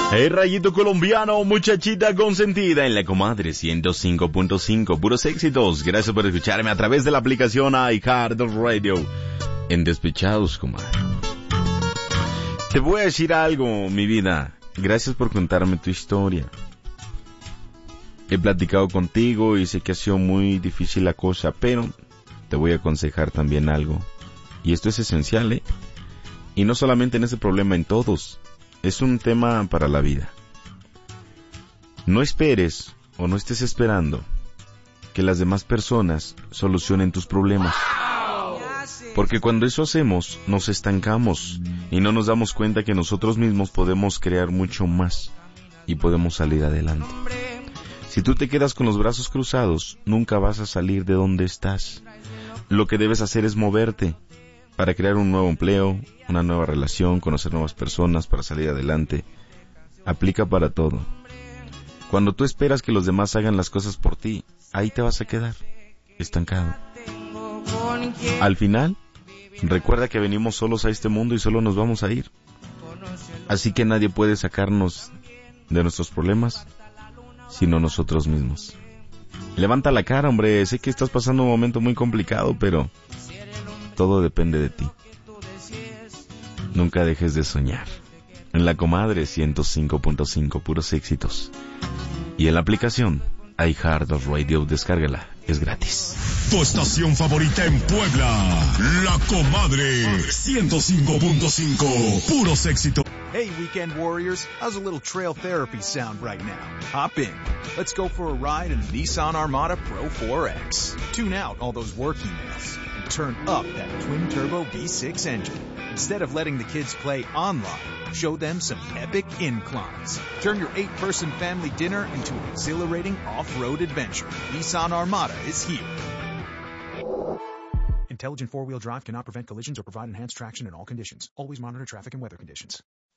El rayito colombiano, muchachita consentida en la comadre 105.5, puros éxitos. Gracias por escucharme a través de la aplicación iHeartRadio. En Despechados, comadre. Te voy a decir algo, mi vida. Gracias por contarme tu historia. He platicado contigo y sé que ha sido muy difícil la cosa, pero te voy a aconsejar también algo. Y esto es esencial, ¿eh? Y no solamente en ese problema, en todos. Es un tema para la vida. No esperes o no estés esperando que las demás personas solucionen tus problemas. Porque cuando eso hacemos, nos estancamos y no nos damos cuenta que nosotros mismos podemos crear mucho más y podemos salir adelante. Si tú te quedas con los brazos cruzados, nunca vas a salir de donde estás. Lo que debes hacer es moverte para crear un nuevo empleo, una nueva relación, conocer nuevas personas, para salir adelante. Aplica para todo. Cuando tú esperas que los demás hagan las cosas por ti, ahí te vas a quedar, estancado. Al final, recuerda que venimos solos a este mundo y solo nos vamos a ir. Así que nadie puede sacarnos de nuestros problemas, sino nosotros mismos. Levanta la cara, hombre, sé que estás pasando un momento muy complicado, pero todo depende de ti. Nunca dejes de soñar. En la comadre 105.5, puros éxitos. Y en la aplicación iHeartRadio, descárgala, es gratis. Tu estación favorita en Puebla, La Comadre 105.5, puros éxitos. Hey, weekend warriors, how's a little trail therapy sound right now? Hop in. Let's go for a ride in the Nissan Armada Pro 4X. Tune out all those work emails and turn up that twin-turbo V6 engine. Instead of letting the kids play online, show them some epic inclines. Turn your 8-person family dinner into an exhilarating off-road adventure. Nissan Armada is here. Intelligent four-wheel drive cannot prevent collisions or provide enhanced traction in all conditions. Always monitor traffic and weather conditions.